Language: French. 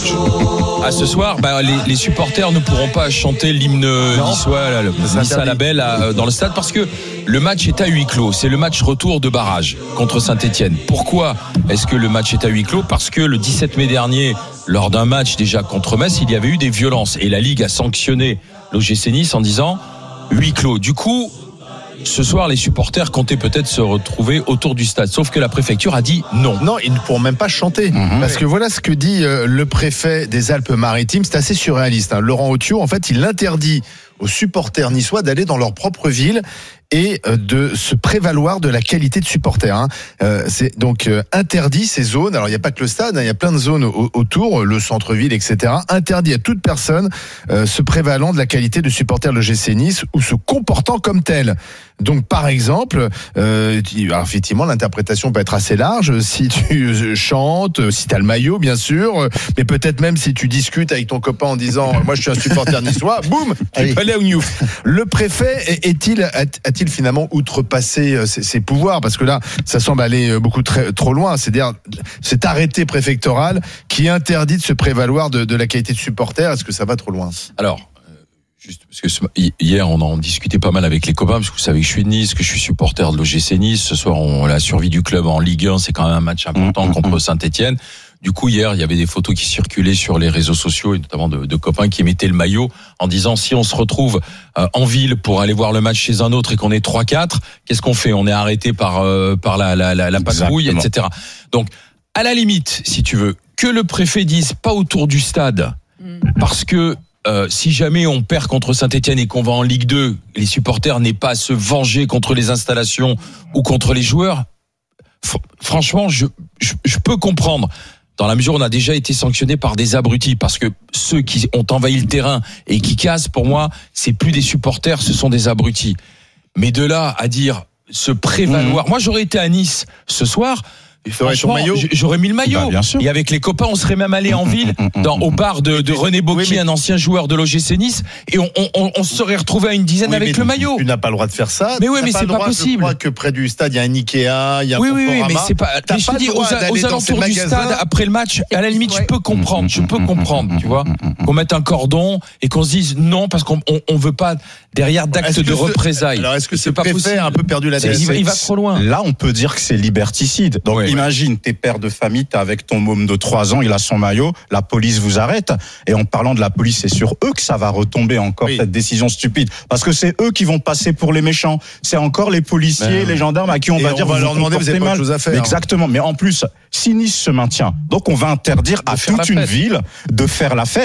À ce soir, les supporters ne pourront pas chanter l'hymne niçois, Nice à la belle dans le stade parce que le match est à huis clos. C'est le match retour de barrage contre Saint-Etienne. Pourquoi est-ce que le match est à huis clos ? Parce que le 17 mai dernier, lors d'un match déjà contre Metz, il y avait eu des violences et la Ligue a sanctionné l'OGC Nice en disant huis clos. Du coup, ce soir, les supporters comptaient peut-être se retrouver autour du stade. Sauf que la préfecture a dit non. Non, ils ne pourront même pas chanter. Parce que voilà ce que dit le préfet des Alpes-Maritimes. C'est assez surréaliste. Laurent Othiot, en fait, il interdit aux supporters niçois d'aller dans leur propre ville et de se prévaloir de la qualité de supporter. C'est donc interdit ces zones. Alors il n'y a pas que le stade, il y a plein de zones autour, le centre-ville, etc. Interdit à toute personne se prévalant de la qualité de supporter de l'OGC Nice ou se comportant comme tel. Donc par exemple, alors, effectivement l'interprétation peut être assez large. Si tu chantes, si tu as le maillot bien sûr, mais peut-être même si tu discutes avec ton copain en disant moi je suis un supporter niçois, boum, tu peux aller au Newf. Le préfet a-t-il finalement outrepassé ses pouvoirs, parce que là ça semble aller trop loin, c'est-à-dire cet arrêté préfectoral qui interdit de se prévaloir de la qualité de supporter, est-ce que ça va trop loin ? Alors juste parce que hier on en discutait pas mal avec les copains, parce que vous savez que je suis de Nice, que je suis supporter de l'OGC Nice. Ce soir la survie du club en Ligue 1, c'est quand même un match important contre Saint-Etienne. Du coup, hier, il y avait des photos qui circulaient sur les réseaux sociaux, et notamment de copains qui mettaient le maillot en disant si on se retrouve en ville pour aller voir le match chez un autre et qu'on est 3-4, qu'est-ce qu'on fait ? On est arrêté par la patrouille, etc. Donc, à la limite, si tu veux, que le préfet dise pas autour du stade, parce que si jamais on perd contre Saint-Etienne et qu'on va en Ligue 2, les supporters n'aient pas à se venger contre les installations ou contre les joueurs. Franchement, je peux comprendre. Dans la mesure où on a déjà été sanctionné par des abrutis, parce que ceux qui ont envahi le terrain et qui cassent, pour moi, c'est plus des supporters, ce sont des abrutis. Mais de là à dire se prévaloir, moi j'aurais été à Nice ce soir. Franchement, j'aurais mis le maillot. Bien sûr. Et avec les copains, on serait même allé en ville, au bar de René Bocky, un ancien joueur de l'OGC Nice, et on se serait retrouvé à une dizaine avec le maillot. Tu n'as pas le droit de faire ça. Mais oui, mais c'est pas possible. Je crois que près du stade, il y a un Ikea, il y a un Conforama. Mais c'est pas. Mais je te dis, aux alentours du stade, après le match, à la limite, je peux comprendre, tu vois, qu'on mette un cordon et qu'on se dise non, parce qu'on veut pas derrière d'actes de représailles. Alors, est-ce que ce préfet a un peu perdu la tête ? Il va trop loin. Là, on peut dire que c'est liberticide. Donc, imagine, t'es père de famille, t'es avec ton môme de 3 ans, il a son maillot, la police vous arrête. Et en parlant de la police, c'est sur eux que ça va retomber encore, cette décision stupide. Parce que c'est eux qui vont passer pour les méchants. C'est encore les policiers, les gendarmes à qui on va dire on va leur demander, vous avez pas autre chose à faire. Exactement. Mais en plus, si Nice se maintient, donc on va interdire à toute une ville de faire la fête.